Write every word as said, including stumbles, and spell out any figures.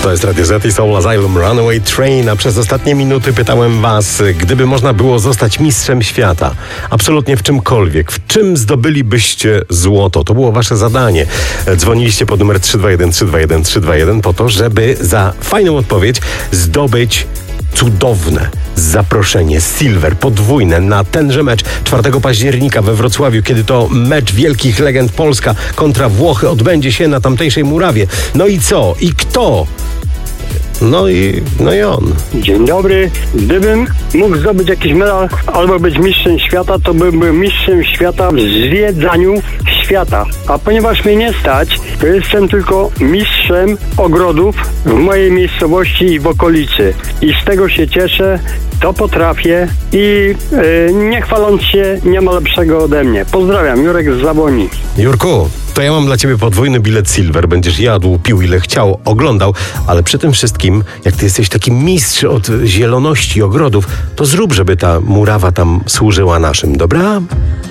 To jest Radio Z i Soul Asylum, Runaway Train, a przez ostatnie minuty pytałem was, gdyby można było zostać mistrzem świata, absolutnie w czymkolwiek, w czym zdobylibyście złoto? To było wasze zadanie. Dzwoniliście pod numer trzy dwa jeden trzy dwa jeden trzy dwa jeden po to, żeby za fajną odpowiedź zdobyć cudowne zaproszenie Silver podwójne na tenże mecz czwartego października we Wrocławiu, kiedy to mecz wielkich legend Polska kontra Włochy odbędzie się na tamtejszej murawie. No i co? I kto? No i, no i on. Dzień dobry. Gdybym mógł zdobyć jakiś medal albo być mistrzem świata, to bym był mistrzem świata w zwiedzaniu świata. A ponieważ mnie nie stać, to jestem tylko mistrzem ogrodów w mojej miejscowości i w okolicy. I z tego się cieszę, to potrafię i yy, nie chwaląc się, nie ma lepszego ode mnie. Pozdrawiam, Jurek z Zaboni. Jurku, to ja mam dla ciebie podwójny bilet Silver. Będziesz jadł, pił ile chciał, oglądał, ale przy tym wszystkim, jak ty jesteś taki mistrz od zieloności ogrodów, to zrób, żeby ta murawa tam służyła naszym, dobra?